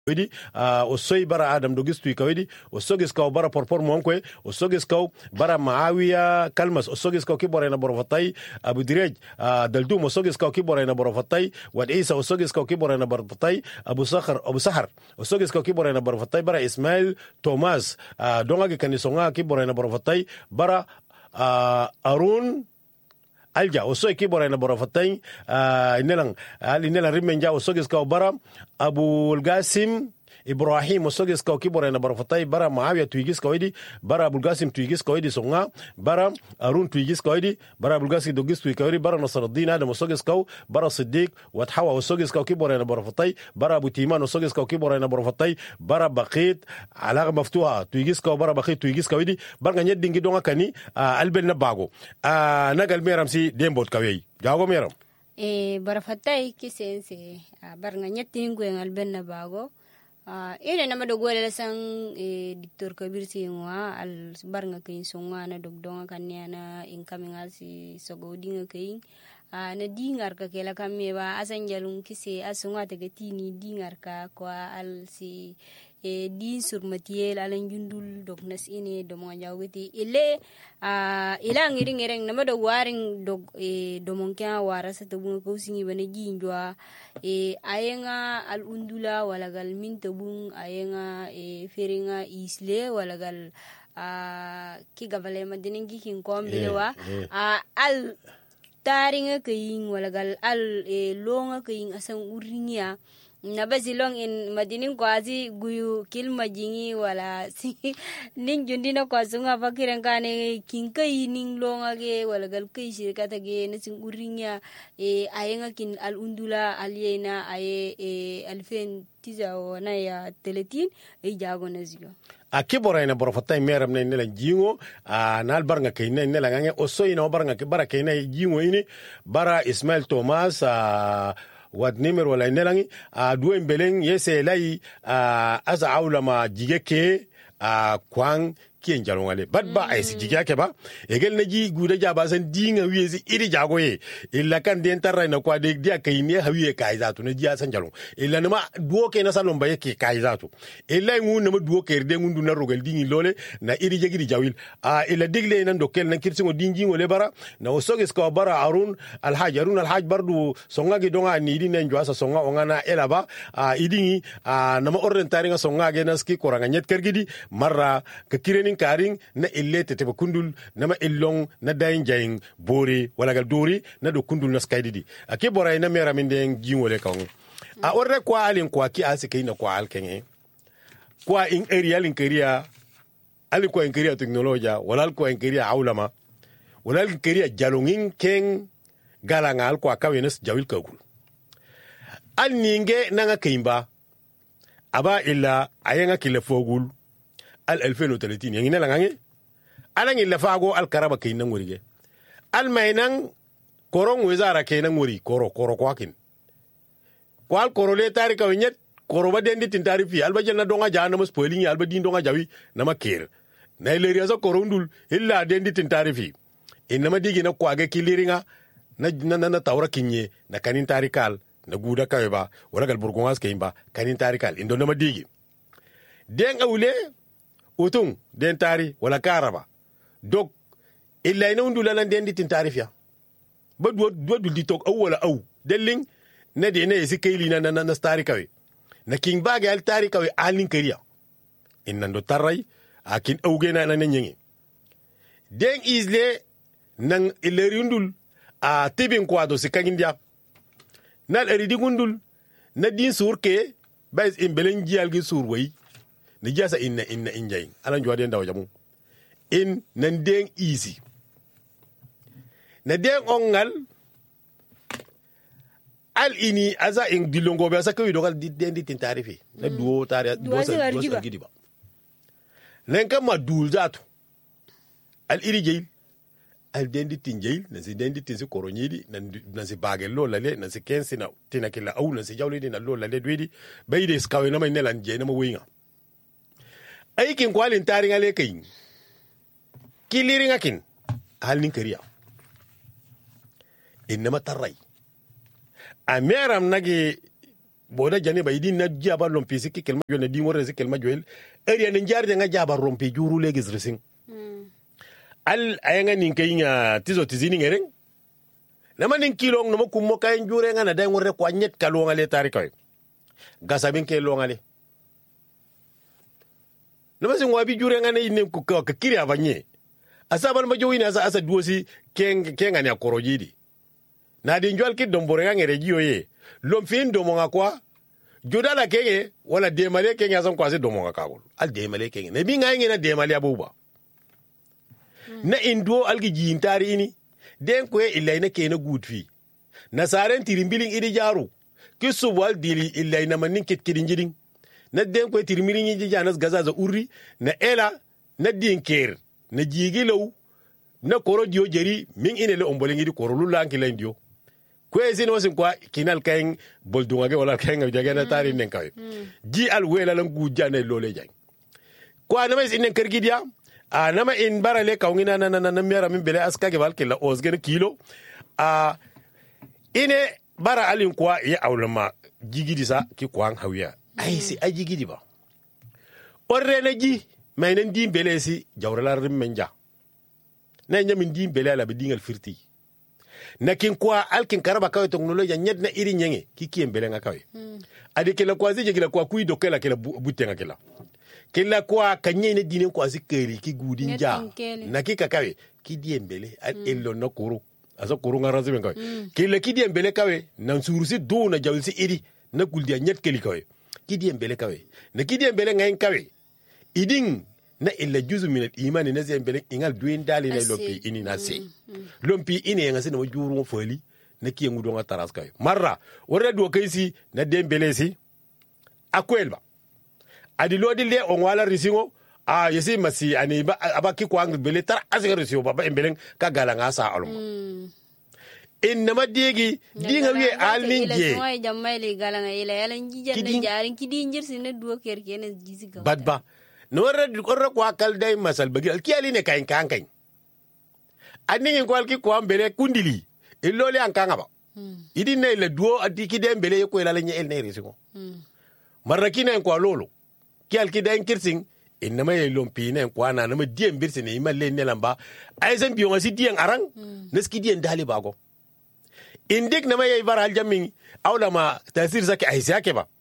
widi o soy bara adam do gistu kawidi o sogis kaw bara porpor monkwe o sogis kaw bara maawiya kalmas o sogis kaw kibore na borofatay abu direj daldum o sogis kaw kibore na borofatay wad isa o sogis kaw kibore na borofatay abu sahar o sogis kaw kibore na borofatay bara ismail thomas donga ge kanisonga kibore na borofatay bara arun alja o soy kibore na borofatay inelang rimenja o sogis kaw bara abu Qasim Ibrahim o sogis kaw kibore na borofatay bara Maawiya tuigis kawidi bara Abu Qasim tuigis kawidi songa bara Arun tuigis kawidi bara Abu Qasim dogis tuigis kawidi bara Nasruddin Adam o sogis kaw bara Siddiq wat Hawa o sogis kaw kibore na borofatay bara Abu Timan o sogis kaw kibore na borofatay bara Baqit alaga maftuha tuigis kaw bara Baqit tuigis kawidi bara nyed dingi donga kani alben na bago nagal meram si dembot kawei jago meram borofatay kisense bara nyed dingo alben na bago ina nama do gole sang Dr. Kabir Singwa al barnga kayin songa na dogdonga kanyana incoming asi sogodi nga kayin na dingar ka kela kame ba asan jalung kise asunga tagatini dingar ka kwa al si din surmatiel alan jundul dognas ini do mga jawiti ile ilang iring nama do waring dog do mongkya wara sa tabung ko singi bana jinjwa ayenga al undula walagal min tabung ayenga feringa isle walagal ki gavale madinin gikin kombilewa al taringa kayin walagal al longa kayin asan uringia na basi long in madinin kwazi guyu kilma jingi wala si ning jundina kwa sunga fakiran kane kinkai ning longa ge wala gal kai shirkata ge na sing urinya ayenga kin al undula aliena aye alfen tiza wana ya teletin jago na ziyo akibora ina borofatay meram ne nela jingo nal barnga kayna nela ngange oso ina barnga ke bara kayna jingo ini bara Ismail Thomas wad nimer wala nelangi duwe mbeleng yese lai asa aula ma jigeke kwang kien jalongale badba ay si jigake ba egel na ji guda jaba san dinga wiezi iri jagoye illa kan den tarra na kwa de dia kayne hawiye kaizatu na ji san jalong illa nama duo ke na salon baye ke kaizatu illa ngu nama duo ke de ngundu na rogal dingi lole na iri jegiri jawil illa digle nan dokel nan kirsingo dingi wole bara na osoges ko bara Arun alhaj bardu songa ge donga ni di nen jwasa songa ongana elaba idingi nama orrentari nga songa ge naski koranga nyet kergidi marra ka kireni karing na illete te kundul nama illong na dayin jayin bori wala gal dori na do kundul na skaydidi ake boray na mera min den jingole kaw orre kwa alin kwa ki asike na kwa alkenge kwa in area lin keria ali kwa in keria teknolojia wala kwa in keria aulama wala in keria jalongin ken galanga al kwa kawenes jawil kagul al ninge nanga keimba aba illa ayenga kilefogul al 2030 yangina langange alang illa fago al karaba kaynan ngurige al mainang korong wizara kaynan nguri koro kwakin kwal korole tari kawinyet koro badendi tintari fi al bajelna donga jana mus polingi al badin donga jawi nama ker na ileria so korondul illa dendi tintari fi inama digi na kwage kiliringa na tawra kinye na kanin tarikal na guda kaweba wala gal burgongas kayimba kanin tarikal indo nama digi den awule utung den tari wala karaba dok illa ina undula lan den ditin tarifia ba do di tok awala aw delling na de ne isi kayli na stari kawe na king baga al tari kawe alin kariya innan do tarai akin awge na nyengi den isle nan ilerundul tibin kwado sikangindia nal eridi gundul na din surke bais imbelen jial gi surwai ni jasa inna injay alan jwa den daw jamu in nan den easy na den ongal al ini aza in dilongo be asa ko dogal den di tarifi na duo tari duo sa gidiba len kam ma dul zatu al iri jeyil al den di tinjeyil na si den di tinsi koronyidi na si bagel lo lale na si kensi na tinakila au na si jawlidi na lo lale dwidi bayde skawe na may nelan jey na ma winga aikin kwalin tarin alekayin kilirin akin halin kariya inna matarrai a meram nage boda jani ba idin na jaba lompi sikki kelma jo na di ngore sikki kelma joel eri na njar nga jaba rompi juru legis resing al ayanga nin kaynya tizo tizini ngereng nama nin kilong no kummo kay jure nga na day ngore ko nyet kalonga le tari koy gasabin ke longa le nama sin wabi jure nga ne nin ku ka kiri avanye asaban ma jowina asa duosi kenga ni akorojidi na di njwal ki dombore nga ngere jiyo ye lomfin domo nga kwa jodala kenge wala demale kenge asan kwase domo nga kagol al demale kenge ne bi nga ngena demale abuba na indo algi jintari ini den ko illa ina kena gudfi na saren tirimbilin idi jaru kisu wal dili illa ina manin kitkidin jidin na den ko tirimbilin idi janas gaza urri na ela na dinker na jigilaw na koro dio jeri min ine le ombolengi di koro lulanki lendio kwezi no sin kwa kinal kain boldunga ge wala kain ga na tari nen kay ji al wela lan gujane lole jang kwa na mes inen kergidia a nama in barale kawngina na mera min bele aska ge bal kila osgen kilo a ine bara alin kwa ya awlama jigidi sa ki kwang hawiya ai si a jigidi ba orre na ji maynen di bele si jawrala rimmenja na nyamin di bele ala be dingal firti na kin kwa alkin karaba kawai teknoloji nyet na iri nyenge kiki mbele nga kawai adi kila kwa zije kila kwa kui dokela kila butenga kila kwa kanye ne dine kwa zikeri ki gudin ja na kika kawai ki die mbele elo na kuru aso kuru ngaranzi ben kawai kila ki die mbele kawai na nsurusi do na jawlisi iri na guldia nyet keli kawai ki die mbele kawai na ki die mbele ngayin kawai iding na illa juzu min al-iman na zai mbele ingal duin dali na lompi ini na se lompi ini yanga sina wajuru mo fali na kiye ngudo nga taras kay marra wora do kay si na dembele si akwelba adi lodi le on wala risingo a yesi masi ani ba abaki ko ang bele tar asiga risingo baba embelen ka galanga sa alum inma degi dinga wi alninje moy jammay galanga ila yalan jijan na jarin kidi njir sina do kerkene jisiga badba no orra kwa kal day masal bagi alkiali ne kain kankan anin ko alki ko ambele kundili illoli an kanga ba idin ne le duo adiki de mbele ko ila lenye el ne risiko marakina ko lolo ki alki de kirsin inma ye lompi ne ko ana na diem birse ne imalle ne lamba ay zan biyo ngasi dien arang neski dien dali bago indik na may varal jamin awlama tasir zaki ay zake ba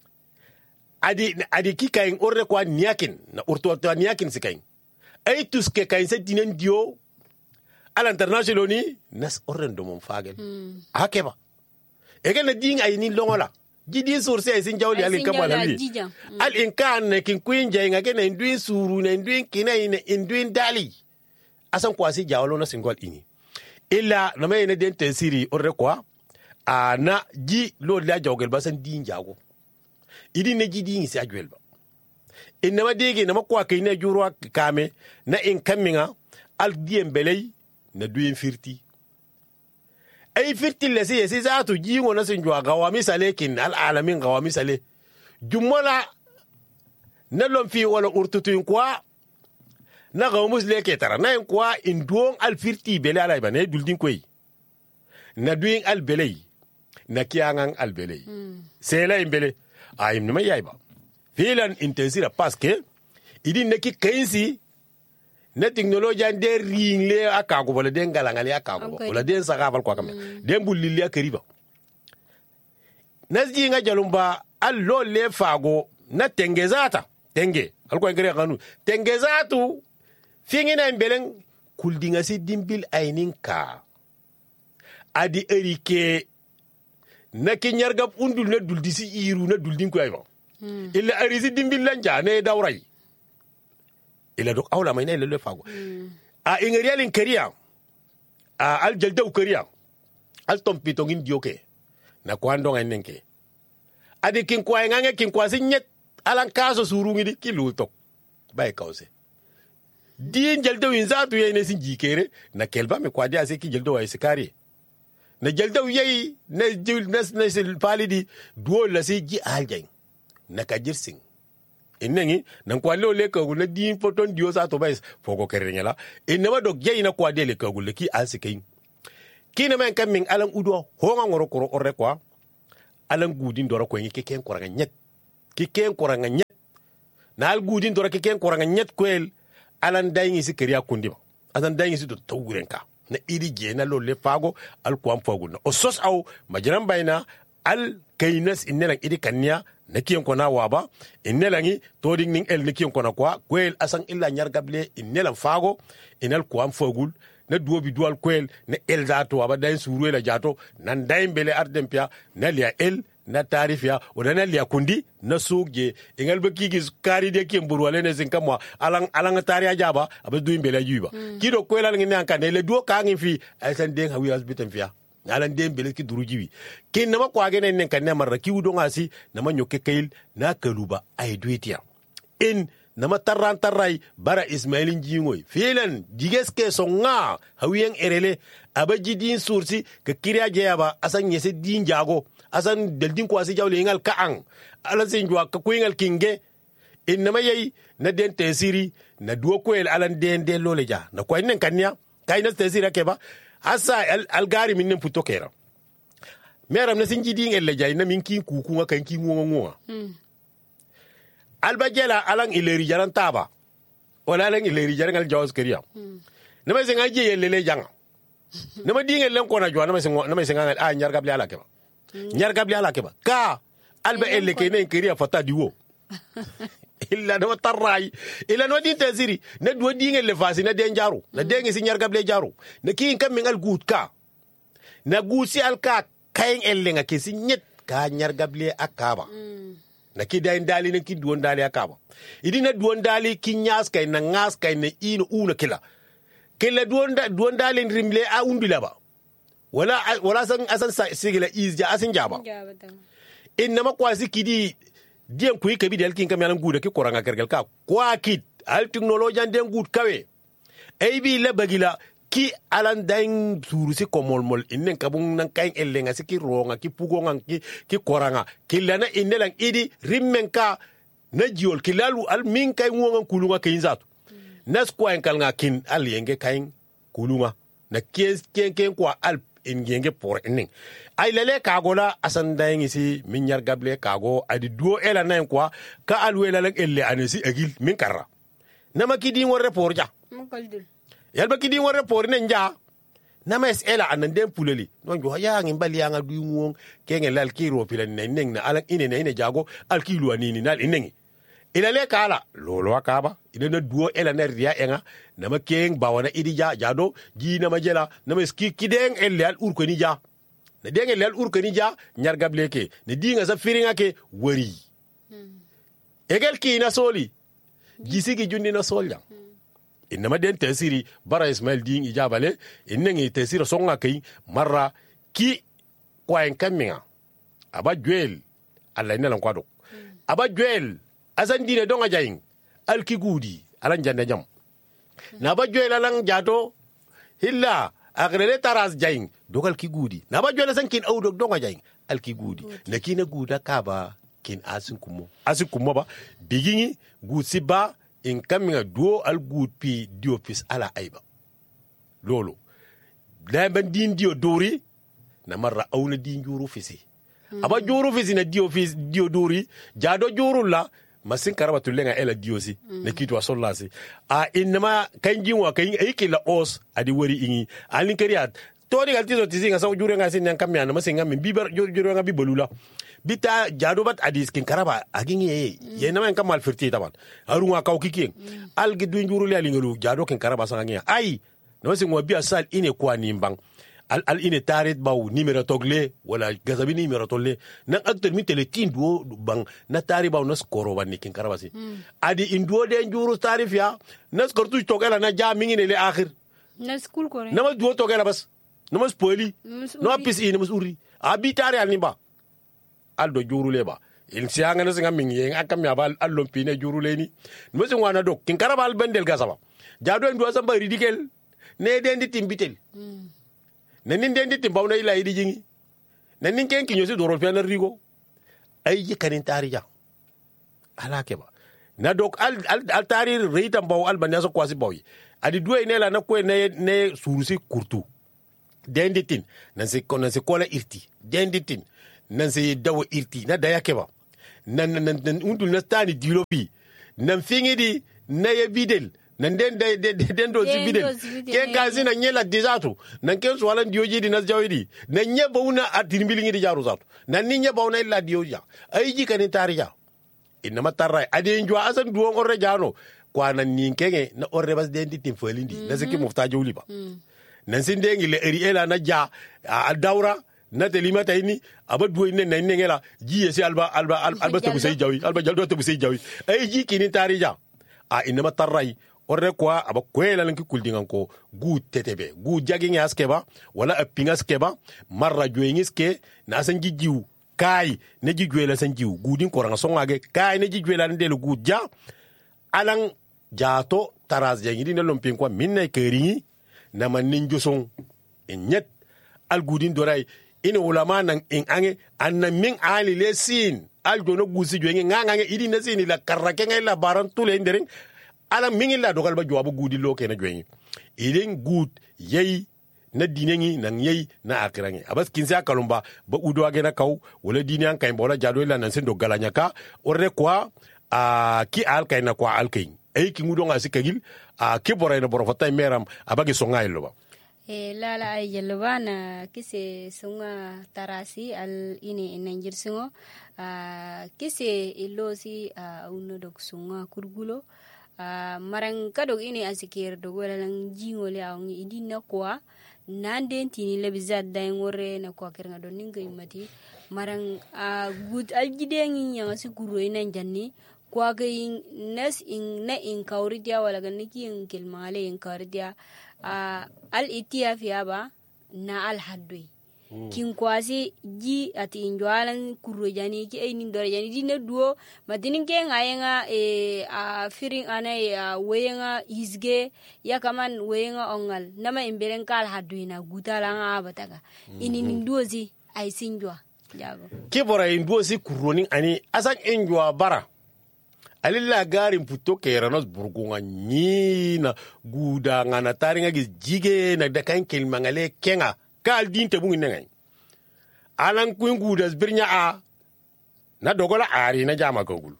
adi ki kain orre kwa niakin na urto niakin sikain ay tuske kain sa dinen dio al international ni nas orrendo mon fagel akeba egen na ding ay ni longola jidi source ay sin jawli al kamala wi al inkan ne kin kuin jay ngake na induin suru na induin kinai na induin dali asan kwasi jawlo na singol ini illa na may na den tesiri orre kwa na ji lo la jawgel basan din jago idi ne jidi ngi si ajwel ba inma dege na makwa kay ne juro kame na in kaminga al diem belay na duyen firti ay firti le si zaatu jingo na sin jwa gawa misale kin al alamin gawa misale jumola na lom fi wala urtutu kwa na gawa musle ke tara na kwa induon al firti bele ala ba ne duldin koy na duyen al belay na kiangan al belay sela imbele ayim numa yaiba filan intensira paske idi neki kainsi na teknoloji an der ringle akago wala den galangali akago wala den sagabal kwa kame den bulili akeriba nasji nga jalumba allo le fago na tengezata tenge alko ngere kanu tengezatu fingina mbelen kuldinga si dimbil aininka adi erike na kinyargab undul na duldisi iru na duldin ko ayba illa arisi dimbil lanja ne dawray ila dok awla may na ila le fago a ingerialin kariya a al jaldaw kariya al tompito ngin dioke na ko ando ngay nenke adi kin ko ay ngange kin ko sinyet alan kaso suru ngi di kilu tok bay kawse din jaldaw inzatu yene sin jikere na kelba me ko adi ase ki jaldaw ay sikari na jaldaw yey na sil palidi duo la si ji aljay na ka jirsing inengi nan kwa le ko na din poton dio sa to bay foko kerengela inema dog yey na kwa dele ko le ki alsikain kina men kam min alan udo ho nga ngoro koro orre kwa alan gudin dora ko ke ken koranga nyet ke ken koranga nyet na al gudin dora ke ken koranga nyet kwel alan dayin isi kariya kundi ba alan dayin isi to tawurenka na iri je na lolle fago al kwam fago na osos au majiran bayna al kainas innelan iri kanniya na kiyen kona waba innelangi toding ning el na kiyen kona kwa kwel asan illa nyar gable innelan fago inal kwam fagul na duobi dual kwel na el zato waba dayin suru la jato nan dayin bele ardempia na liya el na tarifia wala na liya kundi na sugje ingal ba kigi kari de kiyen burwale ne sin kamwa alang tariya jaba abdu imbele yuba kido kwela ngi anka ne le duo ka ngi fi asan den hawi asbitan fiya alan den bele ki duru jibi kin na makwa gene nen kan ne marra kiwu don asi na manyo ke kail na kaluba ay duitia in nama tarrai bara ismailin jingoy filan digeske songa hawiyen erele abaji din sursi ka kiriya jeyaba asan yese din jago asan deldin ko asi jawle ngal kaan ala sen jwa ka kuingal kinge innama yayi na den tesiri na duo ko el alan den de lole ja na ko nen kanya kay na tesiri ke ba asa algari min puto kera meram na sin jidin el jay na min kin kuku nga kan kin ngo alba jela alan ileri jaran taba wala alan ileri jaran al jawas kariya nama sen ngaje yelle janga nama dingel len ko na jwa nama sen ngal a nyar gable ala keba nyar gable ala keba ka alba elle ke nen kariya fata diwo illa no tarrai illa no din taziri na do dingel le fasi na den jaro na den si nyar gable jaro na kin kam min al gut ka na gusi al ka kayen elle nga ke si nyet ka nyar gable akaba na ki dayin dali na ki duwan dali akaba idi na duwan dali ki nyas kay na ngas kay na ino una kila duwan dali rimle a undula ba wala san asan sigila izja asin jaba inna makwasi kidi diyan kuyi kabi da alkin kamyalan guda ki koranga kergal ka kwa kit al technology den gud kawe ay bi la bagila ki alan dain surusi komolmol innen kabung nan kain ellenga siki ronga ki pugonga ki koranga kilana innelan idi rimmenka na jiol kilalu al min kay ngonga kulunga kain zatu nas kwa enkal nga kin al yenge kain kulunga na ken kwa al ingenge por inning ay lele kagola asan dain isi min yar gable kago adi duo ela nan kwa ka al wela lak elle anesi agil min karra nama kidi ngor report ja yalba kidi wore por ne nja na mes ela anan den puleli non jo ya ngin bali anga du ngong kenge lal kiro pilan ne neng na ala ine jago al kilu anini nal inengi ila le kala lolo akaba ina na duo ela na ria enga na ma keng bawana idija jado ji na majela na mes kideng el al ur ko ni ja na deng el al ur ko ni ja nyar gableke ne dinga sa firinga ke wori egel ki na soli jisigi jundi na solja inama den tesiri bara Ismail ding ijabale innengi tesira songa kai marra ki kwa enkaminga aba juel alla inalan kwado aba juel asan dine donga jayin alki gudi alan jande jam na ba juel alan jato hilla agrele taras jayin dogal ki gudi na ba juel san kin awdo donga jayin alki gudi na kina guda kaba kin asin kumo ba bigingi gutsi ba in kaminga duo al good pi diopis ala aiba lolo lamban din dio dori na marra awna din juru fisi aba juru fisi na dio dori jado juru la masin karabatu lenga ela diosi na kitwa sollasi a inma kanjinwa kan ikila os adi wori ingi alin kariat to digal tizo tizinga sa juru nga sin kamya na masinga min biber juru nga bibolula bita jado bat adis kin karaba aginye ye na man kamal firti taban arunga kaw kikin algi du njuru le alingalu jado kin karaba sangia ai no sin bi asal ine kwa nimbang al ine tarit baw numero togle wala gazabi numero tolle na acteur mi tele tindu bang na tari baw na skoro ban kin karaba si adi indu de njuru tarifia na skortu togela na ja mingine le akhir na school ko na ma duo togela bas no mas poli no apis ine mas uri abi tari al nimba aldo jurule ba il sianga na singa mingi akam ya bal allon pine jurule ni no sin wana dok kin karabal bendel gasaba jado ndo samba ridikel ne dendi timbitel nanin dendi timbaw na ila idi jingi nanin ken kinyo si doro fiana rigo ay jikanin tariya ala keba na dok al tari reita baw al banya so kwasi bawi adi duwe ne la na ko ne surusi kurtu denditin nan se kola irti denditin nan sai dawo irti na da yake ba nan undul na tani dilopi nan fingidi na ya bidel nan den do bidel ke gazi nan yela dizato nan ke so walan dioji di nas jawidi nan nye bauna atirbilingi di jaru zato nan ni nye bauna illa dioja ay ji kan tariya inna matarra ade njwa asan duwon orre jano kwanan nin kenge na orre bas den ditin folindi na siki mufta jawli ba nan sin dengi le eri ela na ja a daura na telimata ini aba duwo ne nan ngela ji yesi alba to busay jawi alba jaldo to busay jawi ay ji kini tariya a inna matarra orre kwa aba kwela lanki kuldingan ko gu tetebe gu jagin yaskeba wala apingaskeba marra joyingiske na san jijiu kai ne jijwela san jiu gudin koranga songage kai ne jijwela ndelu gudja alang jato taraz jangidi ne lompin kwa minna keringi na manin jusong inyet al gudin dorai ina ulama nan in ange anna min ali lesin al dono gusi joyingi ngangange idi na sini la karrake ngai la baran tule ndering ala mingi la dogal ba jowabu gudi loke na joyingi idin gud yayi na dinengi nan yayi na akirangi abas kinsi akalumba ba udo age na kaw wala dini an kay bola jado la nan sen do galanya ka orre kwa ki al kay na kwa al kay ay ki ngudo nga sikagil ki boray na borofata meram abagi songa ilo ba lala ay yelwana kise songa tarasi al ini nanjir songo kise ilosi uno dok songa kurgulo marang kadog ini asikir dogola lang jingole awngi idina kwa nanden tini le bizat dangore na kwa kirnga do ninga imati marang good aljidengi yang asikuro ina janni kwa ga nas in na in kauridia wala ga niki in kilmale in kauridia al itiafia ba na al haddui kin kwasi ji ati injwalan kuro jani ki ay nin dore jani dina duo madinin ke ngayenga a firing ana weyenga izge ya kaman weyenga ongal nama imberen kal haduina gutala nga bataka inin duozi ay sinjwa jago ke bora in duozi kuroni ani asan injwa bara alilla garin puto keranos burgunga nyina guda ngana taringa jige na dakan kilmangale kenga kal dinte bungi nengai alan kuin gudas birnya na dogola ari na jama kangul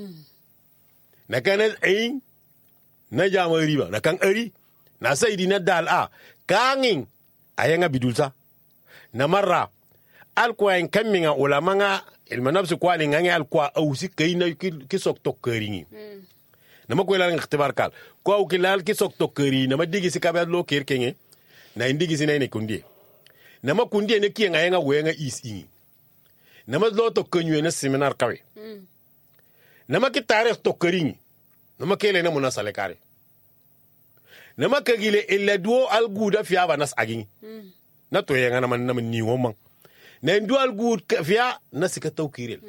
na kana ayin na jama riba na kan ari na saidi na dal kangin ayanga bidulsa na marra alkwa en kaminga ulamanga ilmanabsu kwali ngangi alkwa ausi kayna kisok tokkeringi na makwela ng ikhtibar kal ko ukilal kisok tokkeri na madigi sikabe lo kerkenge na indigi sinay ne kundi na makundi ne kiyenga yenga wenga isi na mazlo tokkenyu ne seminar kawe na makitare tokkeringi na makele na munasale kare na makagile illa duo alguda fiaba nas agin na to yenga na man na ni womang na ndual gud fiya na sika tawkirel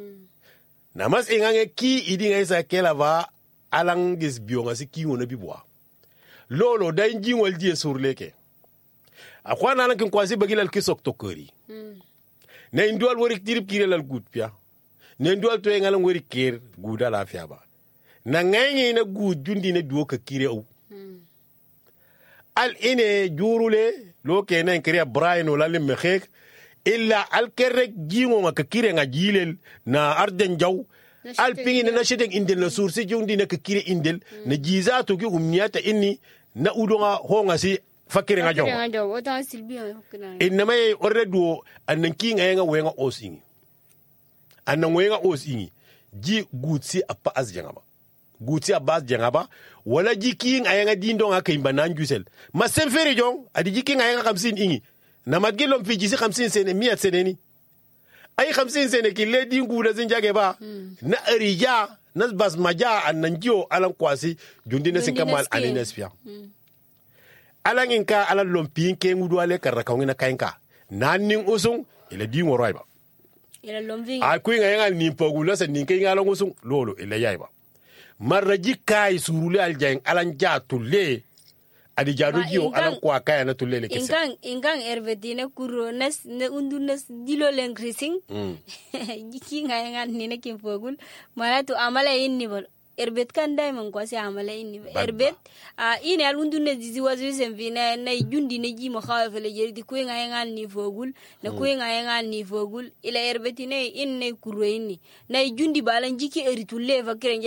na mas ingange ki idi ngay sa kela va alangis bionga siki wona bibwa lolo dan jingol die surleke akwana nan kin kwasi bagilal kisok tokori na ndual wori tirip kirel al gud fiya na ndual to yengal wori kir guda la fiya ba na ngay na gud jundi na duo ka kire au al ine jurule lo kenen kriya Brian wala le mexek illa al kerek jingo nga kire nga jilel na arden jaw al pingi na shedeng indel na sursi jundi na kire indel na jiza to ki umniyata inni na udonga honga si fakire nga jaw inna may orredo annan kinga nga wenga osingi annan wenga osingi ji gutsi apa az jangaba gutsi abaz jangaba wala ji kinga nga dindo nga kayimba nanjusel ma semferi jong adi ji kinga nga 50 ingi na magilom fiji si 50 sene 100 sene ni ay 50 sene ki le dingu da zinjage ba na arija na bas maja ananjio alan kwasi jundi na sinkamal alinespia alan inka alan lompi ke ngudu ale karaka ngina kainka nanin usung ile dingo roiba ile lomvi a kuinga yanga ni pogula se ninke ngala usung lolo ile yaiba marraji kai surule aljang alan jatulle adi jado jiyo alan kwa kaya na tulele kese ingang ervedine kuro nas ne undu nas dilo lengrising jiki nga ngan ni ne kimpogul mala tu amala inni bol erbet kan daiman kwasi amala inni erbet ine alundu ne zizi wazi semvi na jundi ne ji mo khawa fele jeridi ku nga ngal ni fogul na ku nga ngal ni fogul ila erbet ne inne kurwe inni na jundi balan jiki eritulle fakire